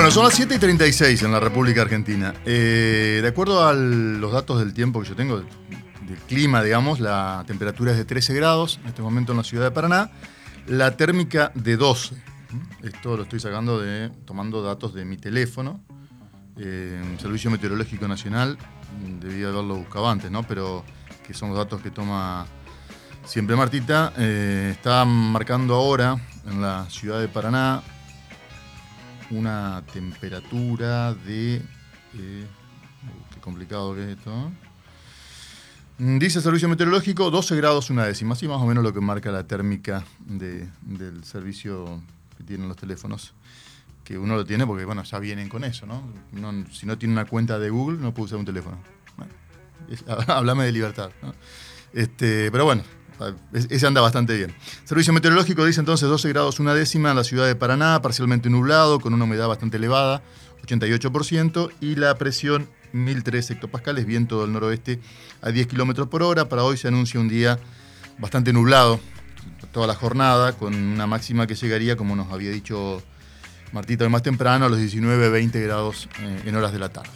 Bueno, son las 7:36 en la República Argentina. De acuerdo a los datos del tiempo que yo tengo, del clima, digamos, la temperatura es de 13 grados en este momento en la ciudad de Paraná, la térmica de 12. Esto lo estoy sacando tomando datos de mi teléfono. Servicio Meteorológico Nacional, debía haberlo buscado antes, ¿no? Pero que son los datos que toma siempre Martita. Está marcando ahora en la ciudad de Paraná una temperatura de... qué complicado que es esto, ¿no? Dice el Servicio Meteorológico 12 grados una décima, así más o menos lo que marca la térmica del servicio que tienen los teléfonos, que uno lo tiene porque, bueno, ya vienen con eso, ¿no? Si no tiene una cuenta de Google, no puede usar un teléfono. Bueno, háblame de libertad, ¿no? Pero bueno, ese anda bastante bien. Servicio Meteorológico dice entonces 12 grados una décima en la ciudad de Paraná, parcialmente nublado, con una humedad bastante elevada, 88%, y la presión 1003 hectopascales, viento del noroeste a 10 kilómetros por hora. Para hoy se anuncia un día bastante nublado toda la jornada, con una máxima que llegaría, como nos había dicho Martita más temprano, a los 19-20 grados en horas de la tarde.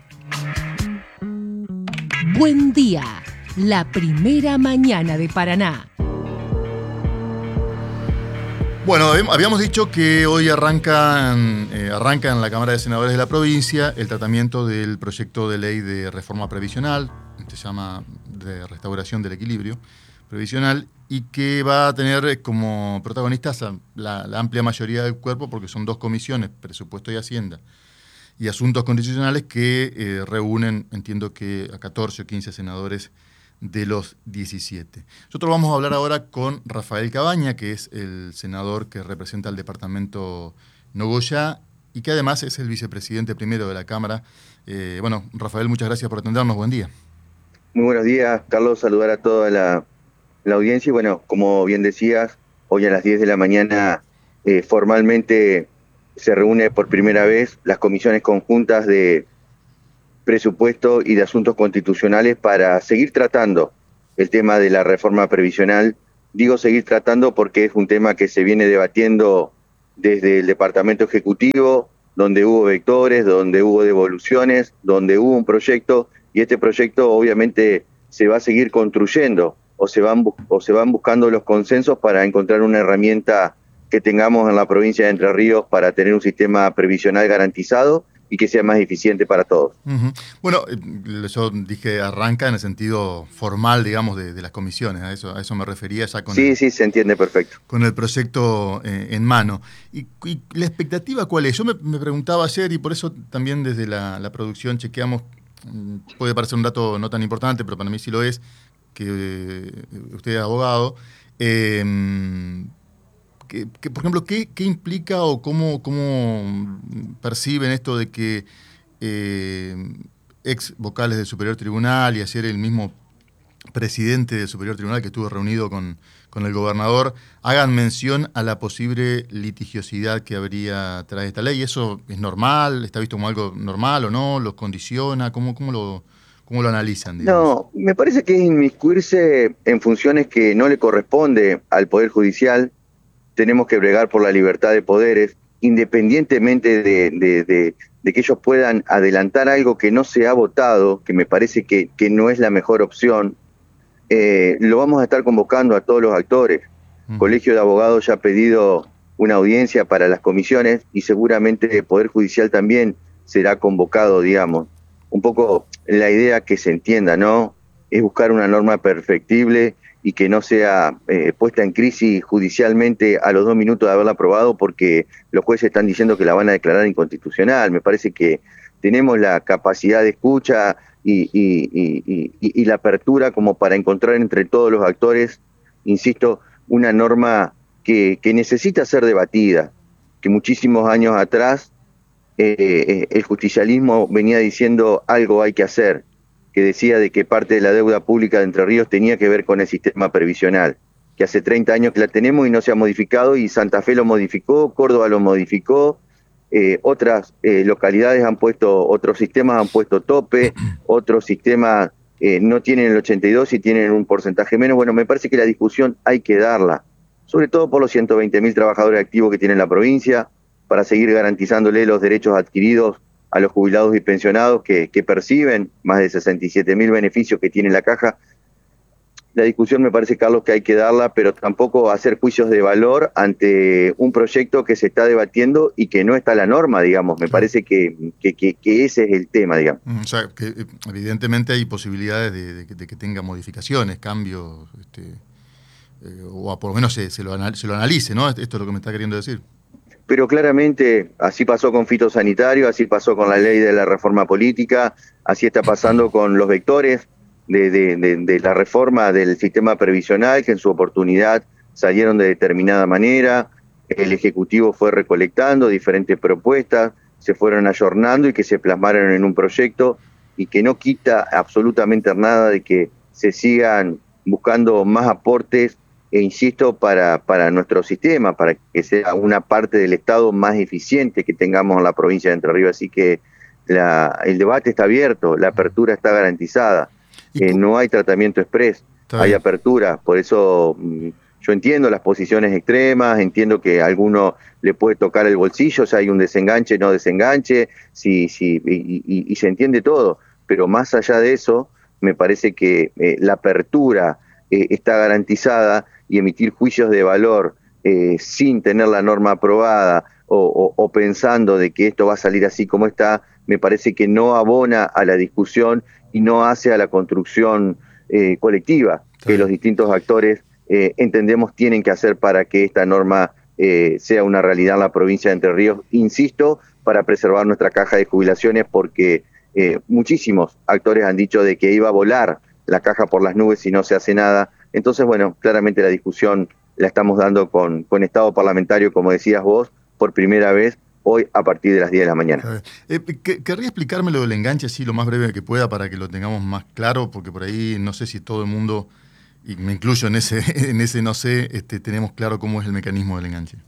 Buen día, la primera mañana de Paraná. Bueno, habíamos dicho que hoy arranca en la Cámara de Senadores de la provincia el tratamiento del proyecto de ley de reforma previsional, se llama de restauración del equilibrio previsional, y que va a tener como protagonistas la amplia mayoría del cuerpo, porque son dos comisiones, Presupuesto y Hacienda, y Asuntos Constitucionales, que reúnen, entiendo que a 14 o 15 senadores de los 17. Nosotros vamos a hablar ahora con Rafael Cabaña, que es el senador que representa al departamento Nogoyá y que además es el vicepresidente primero de la Cámara. Bueno, Rafael, muchas gracias por atendernos. Buen día. Muy buenos días, Carlos. Saludar a toda la audiencia. Y bueno, como bien decías, hoy a las 10 de la mañana formalmente se reúne por primera vez las comisiones conjuntas de Presupuesto y de Asuntos Constitucionales para seguir tratando el tema de la reforma previsional. Digo seguir tratando porque es un tema que se viene debatiendo desde el Departamento Ejecutivo, donde hubo vectores, donde hubo devoluciones, donde hubo un proyecto, y este proyecto obviamente se va a seguir construyendo o se van buscando los consensos para encontrar una herramienta que tengamos en la provincia de Entre Ríos para tener un sistema previsional garantizado y que sea más eficiente para todos. Uh-huh. Bueno, yo dije arranca en el sentido formal, digamos, de las comisiones, a eso me refería ya con sí, se entiende perfecto. Con el proyecto en mano. ¿Y la expectativa cuál es? Yo me preguntaba ayer, y por eso también desde la producción chequeamos, puede parecer un dato no tan importante, pero para mí sí lo es, que usted es abogado, que, por ejemplo, ¿qué implica o cómo perciben esto de que ex vocales del Superior Tribunal y ayer el mismo presidente del Superior Tribunal que estuvo reunido con el gobernador hagan mención a la posible litigiosidad que habría tras esta ley? ¿Eso es normal? ¿Está visto como algo normal o no? ¿Los condiciona? ¿Cómo lo analizan, digamos? No, me parece que es inmiscuirse en funciones que no le corresponde al Poder Judicial. Tenemos que bregar por la libertad de poderes, independientemente de que ellos puedan adelantar algo que no se ha votado, que me parece que no es la mejor opción. Lo vamos a estar convocando a todos los actores. El Colegio de Abogados ya ha pedido una audiencia para las comisiones y seguramente el Poder Judicial también será convocado, digamos. Un poco la idea que se entienda, ¿no? Es buscar una norma perfectible y que no sea puesta en crisis judicialmente a los 2 minutos de haberla aprobado porque los jueces están diciendo que la van a declarar inconstitucional. Me parece que tenemos la capacidad de escucha y la apertura como para encontrar entre todos los actores, insisto, una norma que necesita ser debatida, que muchísimos años atrás el justicialismo venía diciendo algo hay que hacer, que decía de que parte de la deuda pública de Entre Ríos tenía que ver con el sistema previsional, que hace 30 años que la tenemos y no se ha modificado, y Santa Fe lo modificó, Córdoba lo modificó, otras localidades han puesto, otros sistemas han puesto tope, otros sistemas no tienen el 82 y tienen un porcentaje menos. Bueno, me parece que la discusión hay que darla, sobre todo por los 120.000 trabajadores activos que tiene la provincia, para seguir garantizándole los derechos adquiridos a los jubilados y pensionados que perciben más de 67.000 beneficios que tiene la caja. La discusión me parece, Carlos, que hay que darla, pero tampoco hacer juicios de valor ante un proyecto que se está debatiendo y que no está la norma, digamos. Me parece que ese es el tema, digamos. O sea, que evidentemente hay posibilidades de que tenga modificaciones, cambios, o por lo menos se lo analice, ¿no? Esto es lo que me está queriendo decir. Pero claramente así pasó con fitosanitario, así pasó con la ley de la reforma política, así está pasando con los vectores de la reforma del sistema previsional, que en su oportunidad salieron de determinada manera, el Ejecutivo fue recolectando diferentes propuestas, se fueron ayornando y que se plasmaron en un proyecto, y que no quita absolutamente nada de que se sigan buscando más aportes, e insisto, para nuestro sistema, para que sea una parte del Estado más eficiente que tengamos en la provincia de Entre Ríos. Así que el debate está abierto, la apertura está garantizada. No hay tratamiento express, hay apertura. Por eso yo entiendo las posiciones extremas, entiendo que a alguno le puede tocar el bolsillo, si hay un desenganche, no desenganche, y se entiende todo. Pero más allá de eso, me parece que la apertura está garantizada, y emitir juicios de valor sin tener la norma aprobada o pensando de que esto va a salir así como está, me parece que no abona a la discusión y no hace a la construcción colectiva que los distintos actores entendemos tienen que hacer para que esta norma sea una realidad en la provincia de Entre Ríos, insisto, para preservar nuestra caja de jubilaciones, porque muchísimos actores han dicho de que iba a volar la caja por las nubes si no se hace nada. Entonces, bueno, claramente la discusión la estamos dando con Estado parlamentario, como decías vos, por primera vez hoy a partir de las 10 de la mañana. Querría explicarme lo del enganche así lo más breve que pueda para que lo tengamos más claro, porque por ahí no sé si todo el mundo, y me incluyo en ese no sé, tenemos claro cómo es el mecanismo del enganche.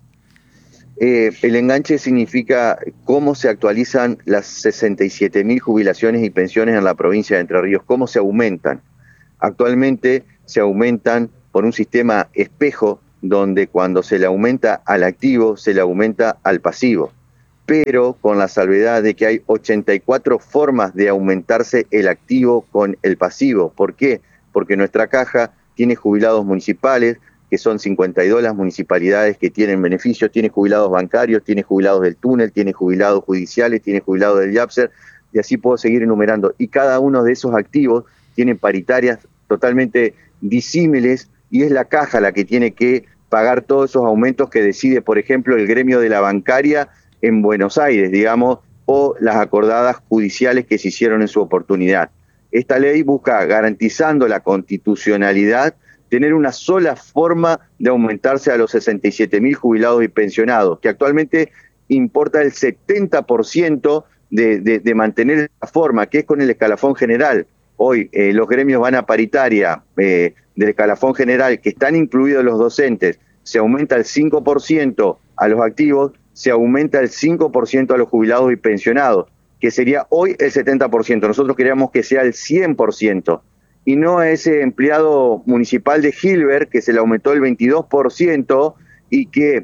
El enganche significa cómo se actualizan las 67.000 jubilaciones y pensiones en la provincia de Entre Ríos, cómo se aumentan. Actualmente se aumentan por un sistema espejo, donde cuando se le aumenta al activo, se le aumenta al pasivo, pero con la salvedad de que hay 84 formas de aumentarse el activo con el pasivo. ¿Por qué? Porque nuestra caja tiene jubilados municipales, que son 52 las municipalidades que tienen beneficios, tiene jubilados bancarios, tiene jubilados del túnel, tiene jubilados judiciales, tiene jubilados del YAPSER, y así puedo seguir enumerando. Y cada uno de esos activos tiene paritarias totalmente disímiles, y es la caja la que tiene que pagar todos esos aumentos que decide, por ejemplo, el gremio de la bancaria en Buenos Aires, digamos, o las acordadas judiciales que se hicieron en su oportunidad. Esta ley busca, garantizando la constitucionalidad, tener una sola forma de aumentarse a los 67.000 jubilados y pensionados, que actualmente importa el 70% de mantener la forma, que es con el escalafón general. Hoy los gremios van a paritaria del escalafón general, que están incluidos los docentes, se aumenta el 5% a los activos, se aumenta el 5% a los jubilados y pensionados, que sería hoy el 70%. Nosotros queríamos que sea el 100%. Y no a ese empleado municipal de Gilbert, que se le aumentó el 22% y que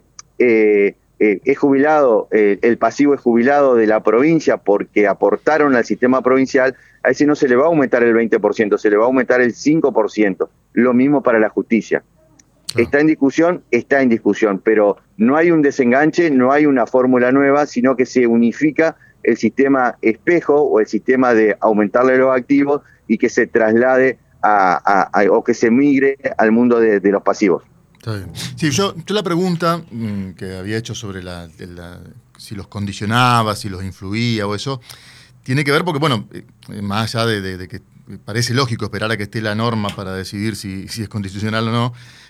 es jubilado, el pasivo es jubilado de la provincia porque aportaron al sistema provincial. A ese no se le va a aumentar el 20%, se le va a aumentar el 5%. Lo mismo para la justicia. ¿Está en discusión, pero no hay un desenganche, no hay una fórmula nueva, sino que se unifica el sistema espejo o el sistema de aumentarle los activos y que se traslade o que se migre al mundo de los pasivos. Está bien. Sí, yo la pregunta que había hecho sobre si los condicionaba, si los influía o eso, tiene que ver porque, bueno, más allá de que parece lógico esperar a que esté la norma para decidir si es constitucional o no,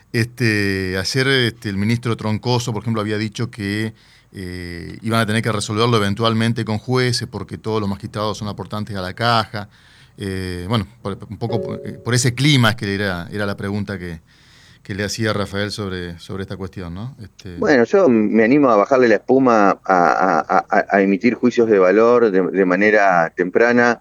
ayer el ministro Troncoso, por ejemplo, había dicho que iban a tener que resolverlo eventualmente con jueces porque todos los magistrados son aportantes a la caja. Bueno, un poco por ese clima es que era la pregunta que le hacía Rafael sobre esta cuestión, ¿no? Bueno, yo me animo a bajarle la espuma a emitir juicios de valor de manera temprana.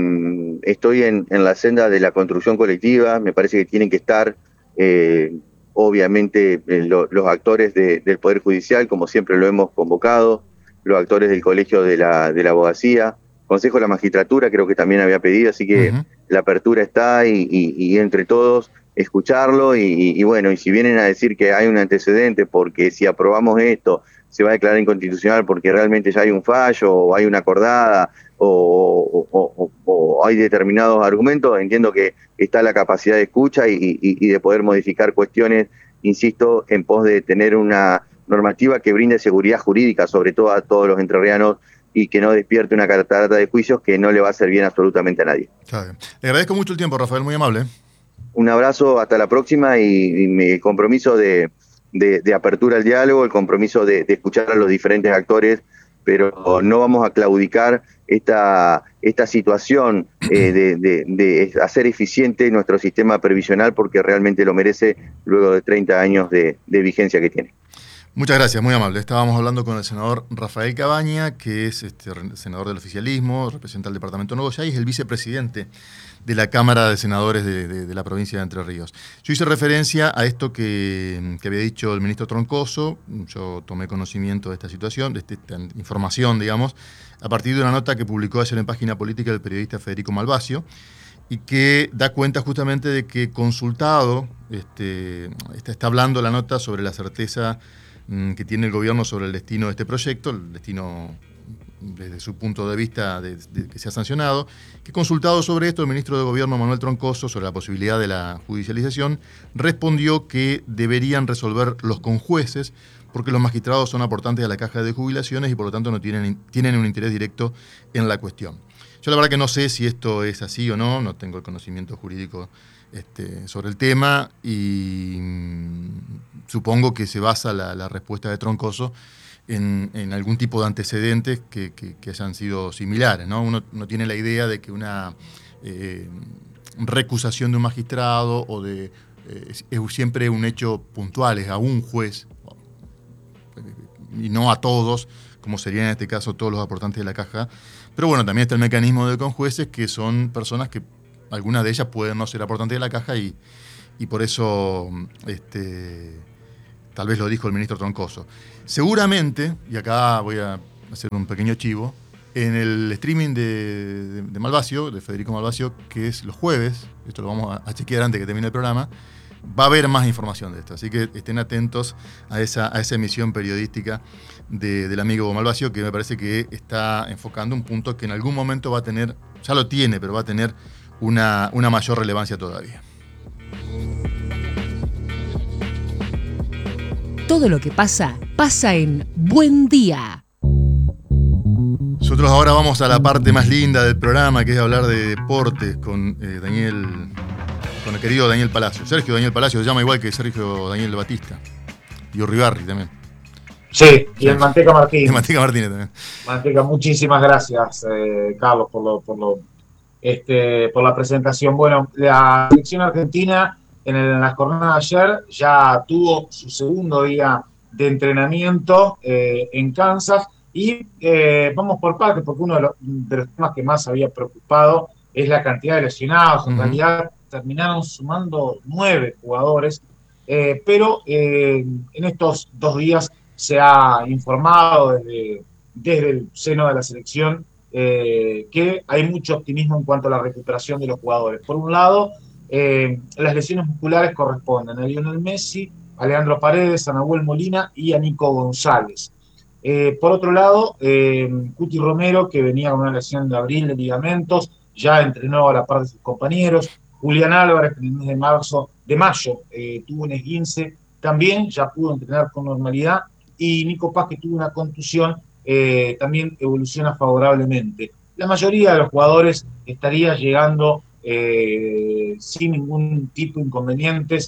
Estoy en la senda de la construcción colectiva, me parece que tienen que estar obviamente los actores del Poder Judicial, como siempre lo hemos convocado, los actores del Colegio de la Abogacía, Consejo de la Magistratura creo que también había pedido, así que la apertura está y entre todos escucharlo y bueno, y si vienen a decir que hay un antecedente porque si aprobamos esto se va a declarar inconstitucional porque realmente ya hay un fallo o hay una acordada o hay determinados argumentos, entiendo que está la capacidad de escucha y de poder modificar cuestiones, insisto, en pos de tener una normativa que brinde seguridad jurídica, sobre todo a todos los entrerrianos, y que no despierte una catarata de juicios que no le va a hacer bien absolutamente a nadie. Está bien. Le agradezco mucho el tiempo, Rafael, muy amable. Un abrazo, hasta la próxima y mi compromiso de apertura al diálogo, el compromiso de escuchar a los diferentes actores, pero no vamos a claudicar esta situación de hacer eficiente nuestro sistema previsional porque realmente lo merece luego de 30 años de vigencia que tiene. Muchas gracias, muy amable. Estábamos hablando con el senador Rafael Cabaña, que es senador del oficialismo, representa al departamento de Nogoyá y es el vicepresidente de la Cámara de Senadores de la provincia de Entre Ríos. Yo hice referencia a esto que había dicho el ministro Troncoso. Yo tomé conocimiento de esta situación, de esta información, digamos, a partir de una nota que publicó ayer en Página Política el periodista Federico Malvasio, y que da cuenta justamente de que consultado, está hablando la nota sobre la certeza que tiene el gobierno sobre el destino de este proyecto, el destino desde su punto de vista de que se ha sancionado, que consultado sobre esto, el ministro de Gobierno Manuel Troncoso, sobre la posibilidad de la judicialización, respondió que deberían resolver los conjueces porque los magistrados son aportantes a la caja de jubilaciones y por lo tanto no tienen un interés directo en la cuestión. Yo la verdad que no sé si esto es así o no, no tengo el conocimiento jurídico sobre el tema y supongo que se basa la respuesta de Troncoso en algún tipo de antecedentes que hayan sido similares, ¿no? Uno tiene la idea de que una recusación de un magistrado o es siempre un hecho puntual, es a un juez y no a todos, como serían en este caso todos los aportantes de la caja. Pero bueno, también está el mecanismo de conjueces, que son personas que algunas de ellas pueden no ser aportantes de la caja y por eso tal vez lo dijo el ministro Troncoso. Seguramente, y acá voy a hacer un pequeño chivo, en el streaming de Malvasio, de Federico Malvasio, que es los jueves, esto lo vamos a chequear antes que termine el programa, va a haber más información de esto. Así que estén atentos a esa emisión periodística del amigo Malvasio, que me parece que está enfocando un punto que en algún momento va a tener, ya lo tiene, pero va a tener una mayor relevancia todavía. Todo lo que pasa, pasa en Buen Día. Nosotros ahora vamos a la parte más linda del programa, que es hablar de deportes con con el querido Daniel Palacio. Sergio Daniel Palacio se llama igual que Sergio Daniel Batista. Y Urribarri también. Sí, y el Manteca Martínez. Y Manteca Martínez también. Manteca, muchísimas gracias, Carlos, por la presentación. Bueno, la selección argentina en la jornada de ayer ya tuvo su segundo día de entrenamiento en Kansas y vamos por partes, porque uno de los temas que más había preocupado es la cantidad de lesionados. En realidad terminaron sumando 9 jugadores, pero en estos 2 días se ha informado desde el seno de la selección que hay mucho optimismo en cuanto a la recuperación de los jugadores. Por un lado, las lesiones musculares corresponden a Lionel Messi, a Leandro Paredes, a Nahuel Molina y a Nico González. Por otro lado, Cuti Romero, que venía con una lesión de abril de ligamentos, ya entrenó a la par de sus compañeros. Julián Álvarez, que en el mes de mayo tuvo un esguince, también ya pudo entrenar con normalidad. Y Nico Paz, que tuvo una contusión, también evoluciona favorablemente. La mayoría de los jugadores estaría llegando sin ningún tipo de inconvenientes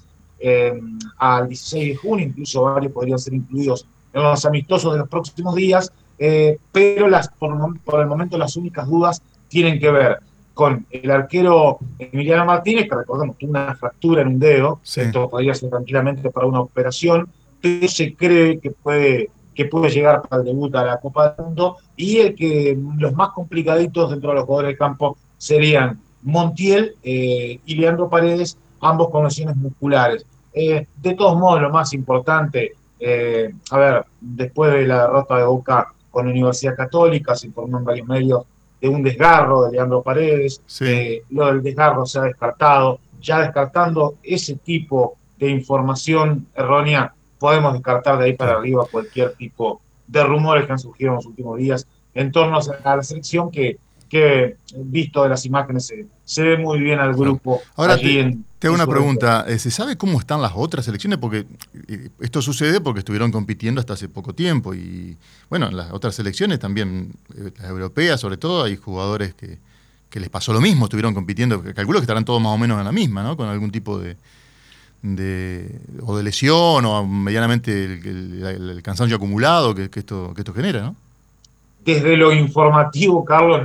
al 16 de junio, incluso varios podrían ser incluidos en los amistosos de los próximos días, pero por el momento las únicas dudas tienen que ver con el arquero Emiliano Martínez, que recordemos tuvo una fractura en un dedo. Sí. Esto podría ser tranquilamente para una operación, pero se cree que puede llegar para el debut a la Copa del Mundo, y los más complicaditos dentro de los jugadores del campo serían Montiel y Leandro Paredes, ambos con lesiones musculares. De todos modos, lo más importante, a ver, después de la derrota de Boca con la Universidad Católica, se informó en varios medios de un desgarro de Leandro Paredes, Sí. lo del desgarro se ha descartado, ya descartando ese tipo de información errónea, podemos descartar de ahí para Claro. arriba cualquier tipo de rumores que han surgido en los últimos días en torno a la selección que visto de las imágenes, se ve muy bien al Claro. grupo Ahora allí en te hago una su pregunta. ¿Se sabe cómo están las otras selecciones? Porque esto sucede porque estuvieron compitiendo hasta hace poco tiempo. Y bueno, en las otras selecciones también, las europeas sobre todo, hay jugadores que les pasó lo mismo, estuvieron compitiendo. Calculo que estarán todos más o menos en la misma, ¿no? Con algún tipo o de lesión o medianamente el cansancio acumulado que esto genera, ¿no? Desde lo informativo, Carlos,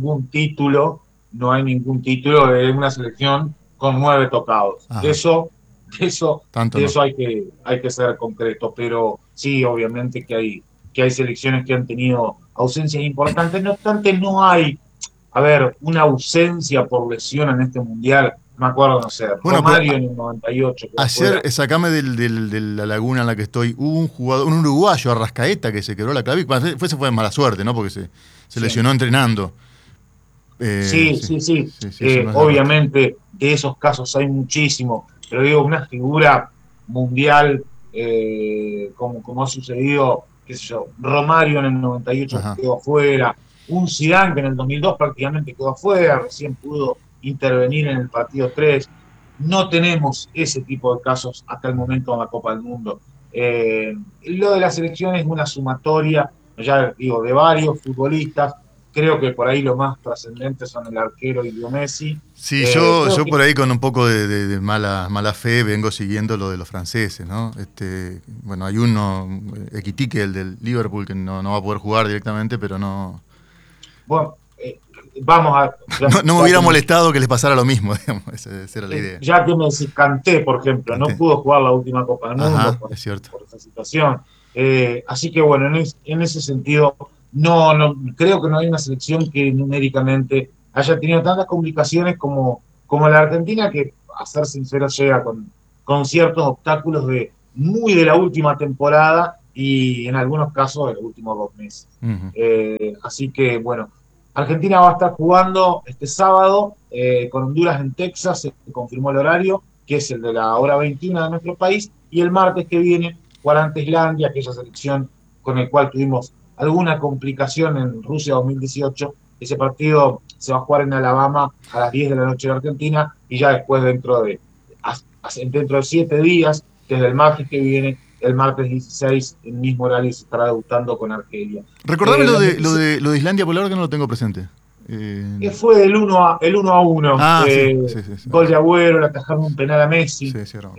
no hay ningún título de una selección con 9 tocados. Ajá. Tanto De no. eso hay que ser concreto, pero sí, obviamente que hay selecciones que han tenido ausencias importantes. No obstante, no hay, a ver, una ausencia por lesión en este mundial. Me acuerdo, no sé, Bueno, pero Romario en el 98 quedó ayer, fuera. sacame de la laguna en la que estoy, hubo un jugador, un uruguayo, Arrascaeta, que se quebró la clavícula. Ese fue de mala suerte, ¿no? Porque se Sí. lesionó entrenando. Sí, Sí, sí, sí. sí, eso no es de rostro. Obviamente de esos casos hay muchísimo, pero digo, una figura mundial como ha sucedido, qué sé yo, Romario en el 98 Ajá. quedó afuera, un Zidane que en el 2002 prácticamente quedó afuera, recién pudo intervenir en el partido 3. No tenemos ese tipo de casos hasta el momento en la Copa del Mundo. Lo de la selección es una sumatoria, ya digo, de varios futbolistas. Creo que por ahí lo más trascendente son el arquero y Leo Messi. Sí, Creo yo que por ahí con un poco de mala fe vengo siguiendo lo de los franceses, ¿no? Bueno, hay uno, Ekitike, el del Liverpool, que no va a poder jugar directamente, pero no, bueno, vamos a, no me hubiera molestado que les pasara lo mismo, digamos, esa era la idea. ya que me Kanté, por ejemplo, no Canté. pudo jugar la última Copa del Mundo Ajá, es cierto. por esa situación. Así que bueno, en ese sentido, no, creo que no hay una selección que numéricamente haya tenido tantas complicaciones como la Argentina, que a ser sincero llega con ciertos obstáculos muy de la última temporada y en algunos casos de los últimos 2 meses. Ujú. Así que bueno, Argentina va a estar jugando este sábado con Honduras en Texas, se confirmó el horario, que es el de la hora 21 de nuestro país, y el martes que viene jugará ante Islandia, aquella selección con el cual tuvimos alguna complicación en Rusia 2018. Ese partido se va a jugar en Alabama a las 10 de la noche de Argentina, y ya después dentro de 7 días, desde el martes que viene, el martes 16, el mismo horario, se estará debutando con Argelia. Recordame La noticia lo de Islandia, por la hora que no lo tengo presente. fue el 1-1, Ah, sí, sí, sí, sí, gol de Agüero, le atajaron un penal a Messi. sí, sí, era.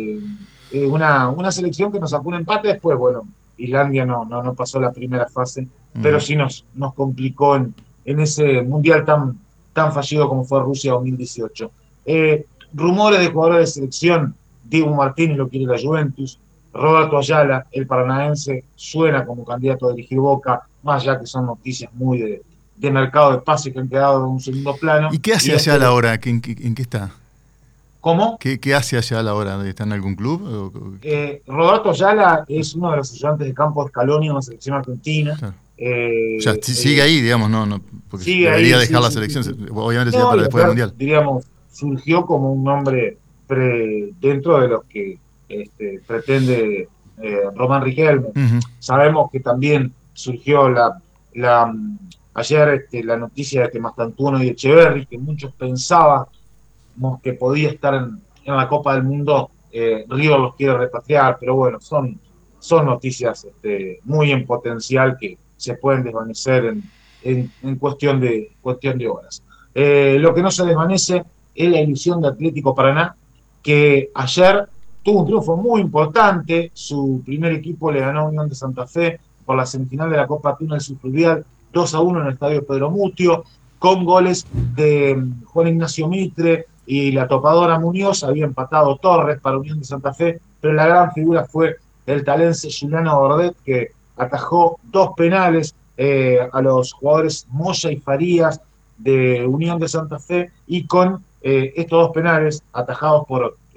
Una selección que nos sacó un empate después. Bueno, Islandia no pasó la primera fase, pero Ujú. sí nos complicó en ese mundial tan fallido como fue Rusia 2018. Rumores de jugadores de selección: Diego Martínez lo quiere la Juventus, Roberto Ayala, el paranaense, suena como candidato a dirigir Boca, más ya que son noticias muy de mercado de pase que han quedado en un segundo plano. ¿Y qué hace Y allá a después, la hora? ¿En qué está? ¿cómo? ¿Qué hace allá a la hora? ¿Está en algún club? Roberto Ayala es uno de los ayudantes de campo de Scaloni en la selección argentina. Claro. O sea, Eh, sigue eh, ahí, digamos, no, porque Sigue debería ahí, sí, dejar la sí, sí, selección. sí. Obviamente sería No, para y después del acá, Mundial. diríamos, surgió como un nombre dentro de los que pretende Román Riquelme. Ujú. Sabemos que también surgió la ayer la noticia de que Mastantuono y Echeverri, que muchos pensábamos que podía estar en la Copa del Mundo, River los quiere repatriar, pero bueno, son noticias muy en potencial que se pueden desvanecer en cuestión de horas. Lo que no se desvanece es la ilusión de Atlético Paraná, que ayer tuvo un triunfo muy importante. Su primer equipo le ganó a Unión de Santa Fe por la semifinal de la Copa Túnel Subfluvial 2-1 en el estadio Pedro Mutio, con goles de Juan Ignacio Mitre y la topadora Muñoz. Había empatado Torres para Unión de Santa Fe, pero la gran figura fue el talense Juliano Bordet, que atajó 2 penales a los jugadores Moya y Farías de Unión de Santa Fe, y con estos 2 penales atajados por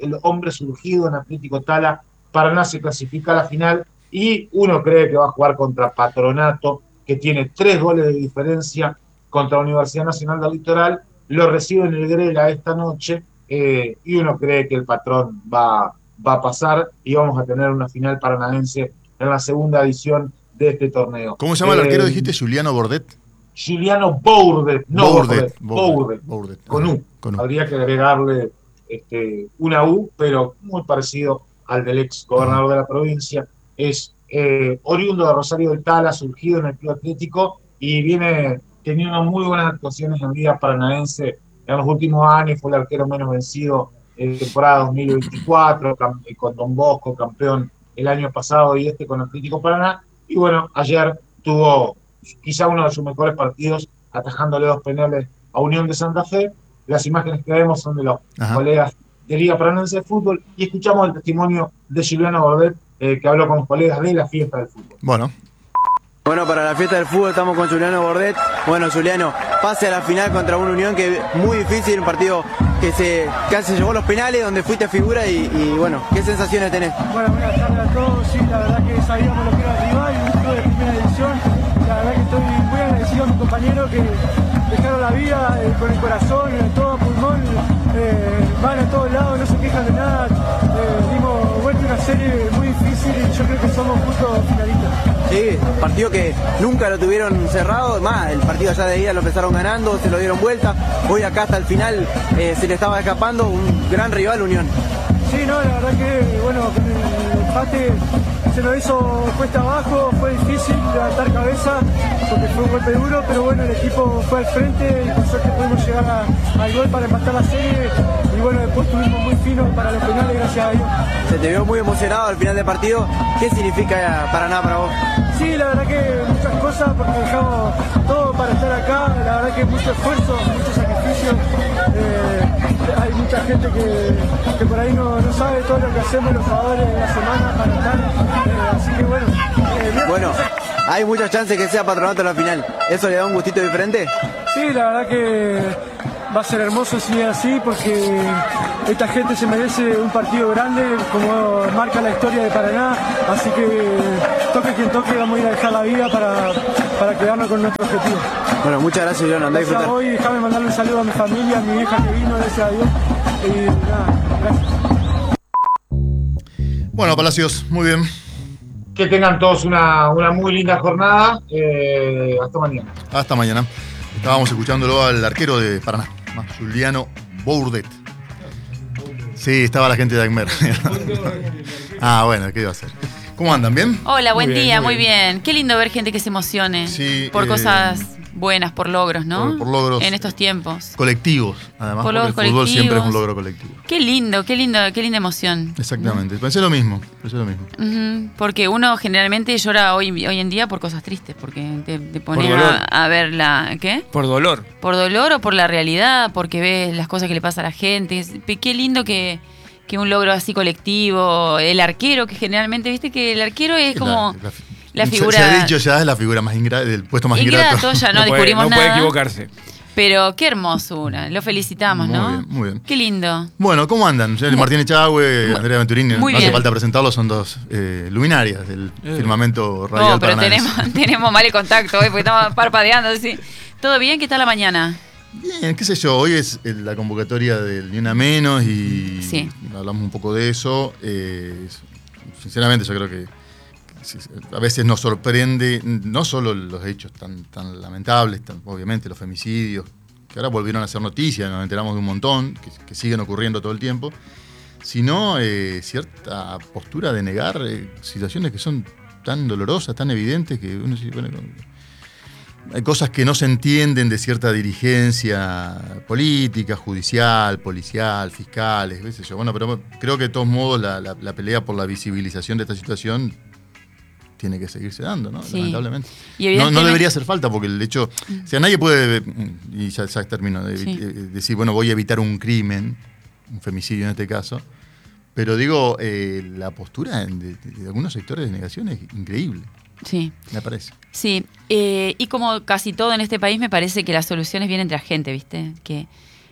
el hombre surgido en Atlético Tala. Paraná se clasifica a la final y uno cree que va a jugar contra Patronato, que tiene 3 goles de diferencia contra la Universidad Nacional del Litoral. Lo recibe en el Grela esta noche y uno cree que el Patrón va a pasar y vamos a tener una final paranaense en la segunda edición de este torneo. ¿Cómo se llama el arquero? Dijiste Juliano Bordet. Juliano Bourdet, no Bourdet, con U. Habría que agregarle una U, pero muy parecido al del ex gobernador de la provincia. Es oriundo de Rosario del Tala, surgido en el Club Atlético y viene teniendo muy buenas actuaciones en Liga Paranaense en los últimos años. Fue el arquero menos vencido en temporada 2024, con Don Bosco, campeón el año pasado y con Atlético Paraná. Y bueno, ayer tuvo quizá uno de sus mejores partidos, atajándole 2 penales a Unión de Santa Fe. Las imágenes que vemos son de los colegas de Liga Paranaense de Fútbol y escuchamos el testimonio de Juliano Bordet, que habló con los colegas de la fiesta del fútbol. Bueno, para la fiesta del fútbol estamos con Juliano Bordet. Bueno, Juliano, pase a la final contra una Unión que es muy difícil, un partido que casi llevó los penales, donde fuiste figura y bueno, ¿qué sensaciones tenés? Bueno, buenas tardes a todos. Sí, la verdad que sabíamos lo que era el rival, un club de primera división. La verdad que estoy muy agradecido a mis compañeros que dejaron la vida con el corazón, todo pulmón, van a todos lados, no se quejan de nada. Dimos vuelta una serie muy difícil y yo creo que somos justo finalistas. Sí, partido que nunca lo tuvieron cerrado, más el partido allá de ida lo empezaron ganando, se lo dieron vuelta, hoy acá hasta el final se le estaba escapando, un gran rival Unión. Sí, no, la verdad que bueno, con el empate se nos hizo cuesta abajo, fue difícil levantar cabeza porque fue un golpe duro, pero bueno, el equipo fue al frente y por suerte pudimos llegar al gol para empatar la serie y bueno, después estuvimos muy finos para los penales, gracias a Dios. Se te vio muy emocionado al final del partido, ¿qué significa Paraná para vos? Sí, la verdad que muchas cosas porque dejamos todo para estar acá, la verdad que mucho esfuerzo, mucho sacrificio, hay mucha gente que por ahí no sabe todo lo que hacemos los jugadores en la semana para estar, así que bueno. Bueno, hay muchas chances que sea Patronato en la final, ¿eso le da un gustito diferente? Sí, la verdad que va a ser hermoso si es así porque esta gente se merece un partido grande como marca la historia de Paraná, así que toque quien toque vamos a ir a dejar la vida para quedarnos con nuestro objetivo. Bueno, muchas gracias, John, andá a disfrutar. Hoy déjame mandarle un saludo a mi familia, a mi vieja que vino, gracias a Dios, y nada, gracias. Bueno, Palacios, muy bien. Que tengan todos una muy linda jornada. Hasta mañana. Hasta mañana. Estábamos escuchándolo al arquero de Paraná, Juliano Bourdet. Sí, estaba la gente de Agmer. Bueno, ¿qué iba a hacer? ¿Cómo andan? ¿Bien? Hola, buen día, muy bien. Qué lindo ver gente que se emocione por cosas buenas, por logros, ¿no? Por logros en estos tiempos. Colectivos, además, por porque el fútbol siempre es un logro colectivo. Qué linda emoción. Exactamente, pensé lo mismo. Porque uno generalmente llora hoy en día por cosas tristes, porque te pones a ver ¿qué? Por dolor. Por dolor o por la realidad, porque ves las cosas que le pasa a la gente. Qué lindo que un logro así colectivo. El arquero, que generalmente, viste que el arquero es como la figura... Se ha dicho ya, es la figura más ingrata, del puesto más ingrato. Ya no descubrimos nada. No puede equivocarse. Pero qué hermosura, lo felicitamos, ¿no? Muy bien. Qué lindo. Bueno, ¿cómo andan? Martín Echagüe, Andrea Venturini, no hace falta presentarlos, son dos luminarias del firmamento radial paranaense. Pero tenemos mal el contacto hoy porque estamos parpadeando. ¿Sí? ¿Todo bien? ¿Qué tal la mañana? Bien, qué sé yo, hoy es la convocatoria del Ni Una Menos y hablamos un poco de eso. Sinceramente yo creo que a veces nos sorprende no solo los hechos tan lamentables, obviamente los femicidios, que ahora volvieron a ser noticia, nos enteramos de un montón, que siguen ocurriendo todo el tiempo, sino cierta postura de negar situaciones que son tan dolorosas, tan evidentes, que uno dice, bueno, hay cosas que no se entienden de cierta dirigencia política, judicial, policial, fiscales, qué sé yo. Bueno, pero creo que de todos modos la pelea por la visibilización de esta situación tiene que seguirse dando, ¿no? Sí. Lamentablemente. No debería hacer falta, porque el hecho... O sea, nadie puede, y ya termino, decir, bueno, voy a evitar un crimen, un femicidio en este caso, pero digo, la postura de algunos sectores de negación es increíble. Sí. Me parece. Sí, y como casi todo en este país, me parece que las soluciones vienen de la gente, ¿viste? Que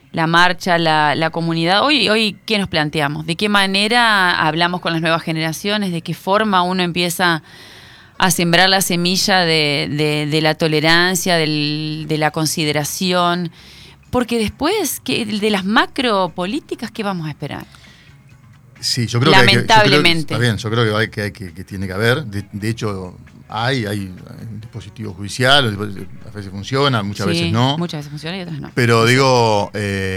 la marcha, la comunidad. Hoy, ¿qué nos planteamos? ¿De qué manera hablamos con las nuevas generaciones? ¿De qué forma uno empieza a sembrar la semilla de la tolerancia, de la consideración? Porque después, de las macropolíticas, ¿qué vamos a esperar? Sí, yo creo lamentablemente. Yo creo que tiene que haber. De hecho, hay un dispositivo judicial, a veces funciona, muchas veces no. Muchas veces funciona y otras no. Pero digo,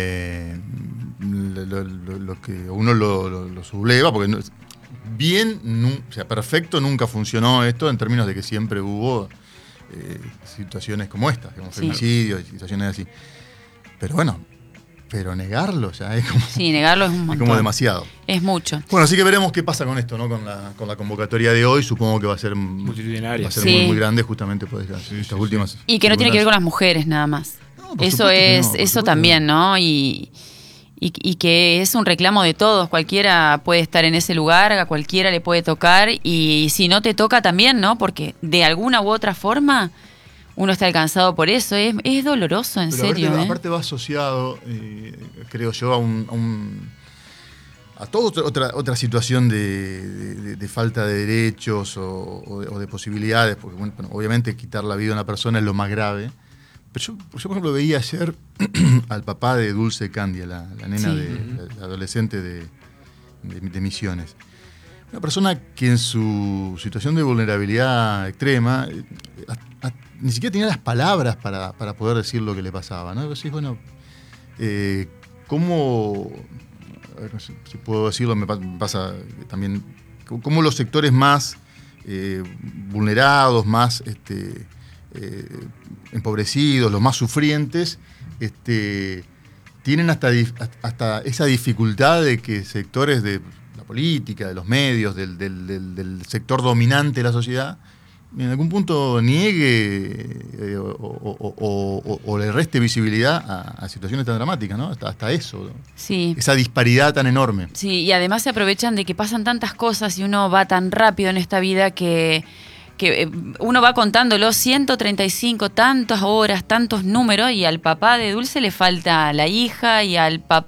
lo que uno lo subleva, porque perfecto nunca funcionó esto en términos de que siempre hubo situaciones como estas, como femicidios y situaciones así. Pero bueno, negarlo ya es como... Sí, negarlo es un montón. Es como demasiado. Es mucho. Bueno, así que veremos qué pasa con esto, ¿no? Con la convocatoria de hoy. Supongo que va a ser multitudinaria. Va a ser muy grande justamente por estas últimas... Y que no tiene que ver con las mujeres nada más. No, eso también, ¿no? Y que es un reclamo de todos. Cualquiera puede estar en ese lugar, a cualquiera le puede tocar. Y si no te toca también, ¿no? Porque de alguna u otra forma... uno está alcanzado por eso, es doloroso, en serio. Aparte va asociado, creo yo, a toda otra situación de falta de derechos o de posibilidades, porque bueno, obviamente quitar la vida a una persona es lo más grave. Pero yo por ejemplo, veía ayer al papá de Dulce Candia, la nena, la adolescente de Misiones. Una persona que en su situación de vulnerabilidad extrema ni siquiera tenía las palabras para poder decir lo que le pasaba, ¿no? Entonces, bueno, ¿cómo, a ver, si puedo decirlo, me pasa también, cómo los sectores más vulnerados, más empobrecidos, los más sufrientes, tienen hasta esa dificultad de que sectores de la política, de los medios, del sector dominante de la sociedad, en algún punto niegue o le reste visibilidad a situaciones tan dramáticas, ¿no? Hasta eso, ¿no? Sí. Esa disparidad tan enorme. Sí, y además se aprovechan de que pasan tantas cosas y uno va tan rápido en esta vida que uno va contándolo 135, tantas horas, tantos números, y al papá de Dulce le falta la hija, y al